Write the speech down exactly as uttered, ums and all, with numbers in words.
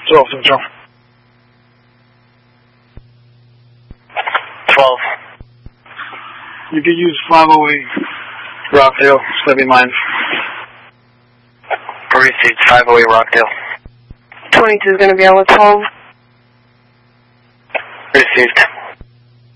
twelve, Central. twelve. You could use five oh eight Rockdale, Steady Mind. Received five oh eight Rockdale. twenty-two is going to be on with twelve. Received.